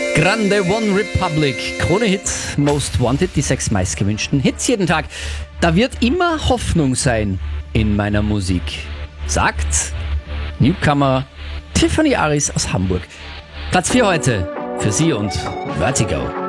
Grande One Republic, Krone Hit, Most Wanted, die 6 meistgewünschten Hits jeden Tag. Da wird immer Hoffnung sein in meiner Musik, sagt Newcomer Tiffany Aris aus Hamburg. Platz 4 heute für sie und Vertigo.